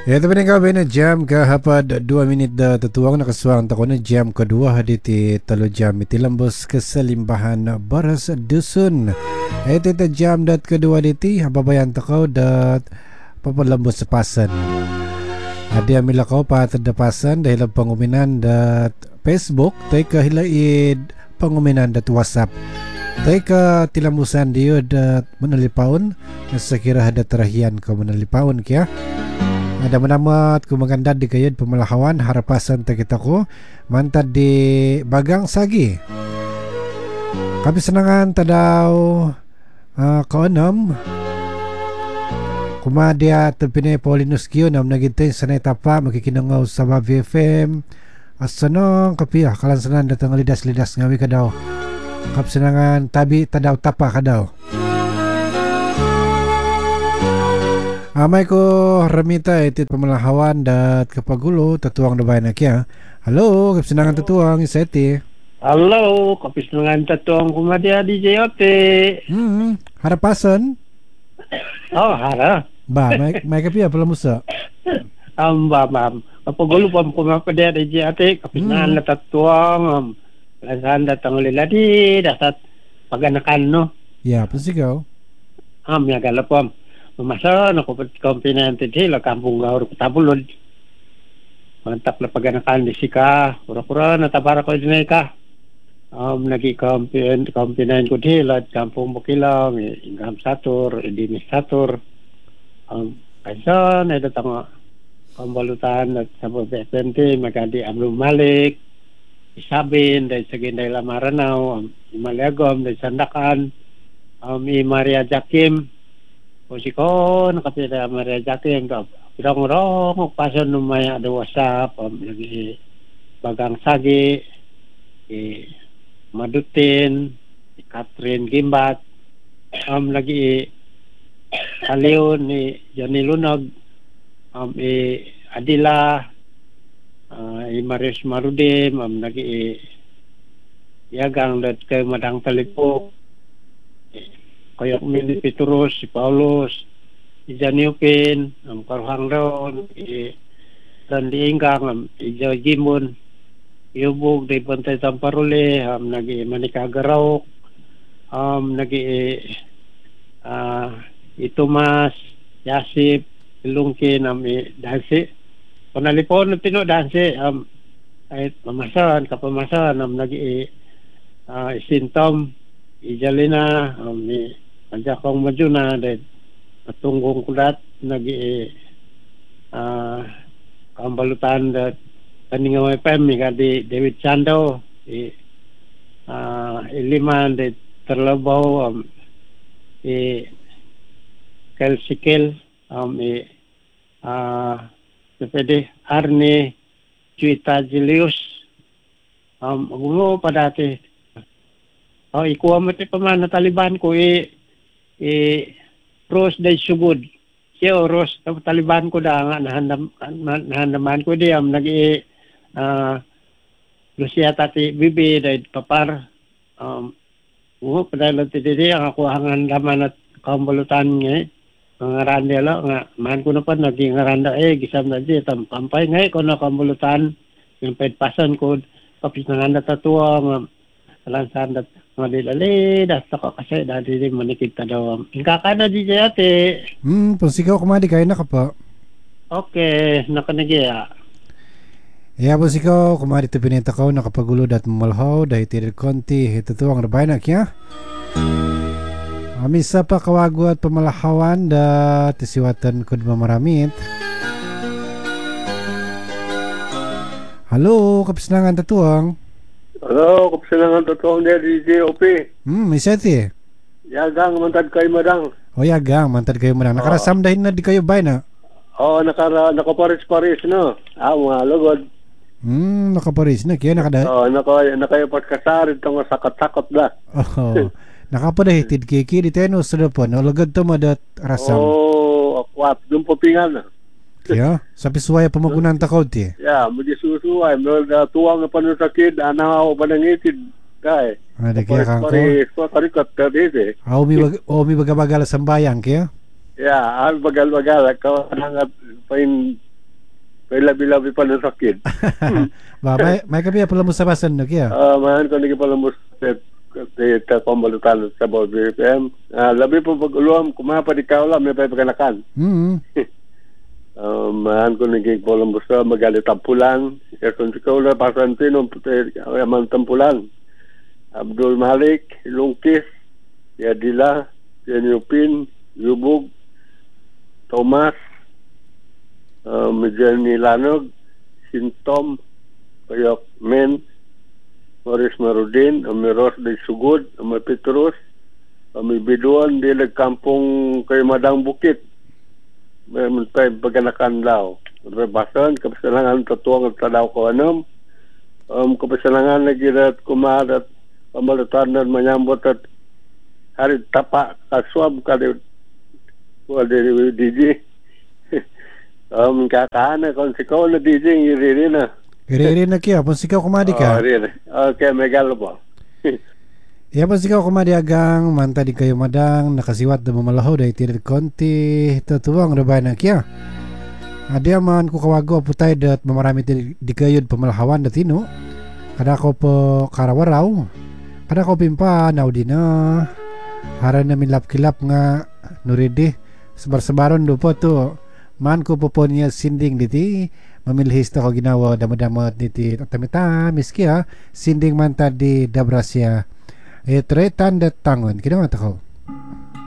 Ya, tapi ni kau na jam ke hapa 2 minit dah tertuang nak kesuang tak na jam kedua haditi telu jam iti lembus keselimbahan baras dusun. Itu jam dat kedua haditi apa bayan takau dat apa lembus sepasan. Ada mila kau pa terdepasan dahil penguminan dat Facebook, tay kahilaid penguminan dat WhatsApp. Tay ka tilambusan dia dat menelipaun sekira ada terahian kau menelipaun kia. Ada menamat ku mengandad di kayad pemelahawan harapasan kita ko mantad di Bagang Sagi. Kami senangan tadaw kaonam kumadia terpinay Paulinus Gio nam nagintay sanay tapa makikinangaw sa VFM asanong kapiya kalansanan datang lidas-lidas ngawi kadaw. Kap senangan tabi tadaw tapa kadaw. Amay ko remita itit pemelahawan dat kapagulo tatuang dabay na kya. Halo, kapsinangan tatuang iseti. Halo, kapsinangan tatuang kumadia di JOT. Harapasan? Oh, hara. Ba, may kapiya pala musa. Bam. Kapagulo pam kumadia di JOT, kapsinangan na tatuang. Lasan datang liladi, dasat paganakan no. Ya, pasigaw. Ya galapam. Masa ako kompinante sila kampung gaur kutabulod. Mantap na paganakan di sika. Kura-kura natabara ko dinay ka. Nagi kompinain ko sila kampung Bukilang, Ingham Satur, Dinis Satur. Kaysa na datang kambalutan at sa BFNT magadi Amlum Malik, Isabin, dahil sa ginday Lamaranaw, Imaliagom, dahil Sandakan, Maria Jakim, Posiko nakapila Maria Jakim ka pirang-rong pasan numaya ada WhatsApp lagi Bagang Sagi Madutin Catherine Gimbat lagi Alion ni Johnny Lunag Adila Marius Marudim lagi Yagang dat kay Madang Talipok kayak Mili Petrus, si Paulus, si Janiupin, Karuhang Raon, dan diinggang, Ijo Jimun, Yubog, di Bantay Tamparule, nagi Manika Garaw, nagi Itumas, Yasip, Ilungkin, Dansi. Panalipon na tino Dansi, ay kapamasan, nagi Sintom, Ijalina, Anjakong Majuna, de Patunggong Kudat, nagi kambalutan dat Taningaw FM, di David Chando, Iliman, de Terlabaw, Kelsikil, Pwede Arne, Chuita Julius, gumo pa dati. Ikuha mo ito pa man na Taliban ko Rose day sugod. Siya Rose, Taliban ko da nga nahandaman ko di nag Lucia Tati Bibi day papar padahal ti di ang ako handaman at kambalutan nga nga randela nga man ko na pa naging randa gisam na di pampay nga ko na kambalutan yung pedpasan ko kapis na nga natatuwa nga lansan dat madilali dasta ko kasi dati din manikita daw kakana di ate pasigaw kumadi kayo na ka pa okay nakanagiya pasigaw kumadi ito pinita ko nakapagulo dat mamalhaw dahil tirir konti ito ang rabay na kya amisa pa kawago at pamalahawan dat isiwatan ko maramit. Halo kapisnangan tatuang. Halo, kapsilangan totoong dia di JOP. Iseti. Yagang, mantad kayo madang. Yagang, mantad kayo madang. Nakarasam dahin na di kayo bay na? Nakaparis-paris no. Mga lugod. Nakaparis na. Kaya nakadahin? Nakayapat kasarid itong sakot-sakot na. Nakapadahitid kiki di tayo sa dapon. Lugod to madat rasam. Akwat. Doon po pingan na. Kaya, sa pisuwaya pamagunan takaw ti. Mudi susuway. Tuwang na panusakid, anaw pa nangitid. Kaya. Kaya kang ko. Karikat ka dito. Mi bagabagala sa bayang kaya? Bagal-bagal. Kawanang pain May labi-labi pa ng sakit. Ba, may kabiya pala mo sa basan no kaya. Mahan ko naging pala mo sa pambalutan sa bawat BFM. Labi po pag-ulom, kumapa di ka ulam, may pagkanakan. Mahan ko naging pala mo sa magalit tampulan. Kung si Kaula, Pasantino, yaman tampulan. Abdul Malik, Lungkis, Yadila, Yanyupin, Yubog, Thomas, Jenny Lanog, Sintom, Payok Men, Morris Marudin, Amiros de Sugod, Ami Petrus, Ami Biduan, di nagkampong kay Madang Bukit. May paganakan daw. Rebasan, kapasalangan tatuang at tadaw ko anam. Kapasalangan na girat kumarat, pamalutan na manyambot at hari tapa, kaswab, kadi DJ. Kakana kung sikaw na DJ iriri na. Iriri na kaya pun sikaw kumadi ka. Okay, megalo po. Ya pun sikaw kumadi agang manta di kayo madang nakasiwat na mamalaho dahil tirit konti tatuang rabay na kaya. Ada man ko kawago putay dat mamarami di kayo pamalahawan datino. Kada ko po karawaraw. Kada ko pimpa naw di na. Haran na milap-kilap nga nuridi. Sabar-sabaron do po to. Man ko po niya sinding diti mamilhis ta ko ginawa damadamot diti tamita miski ha sinding man ta di dabrasya tretan dat tangon kinamata ko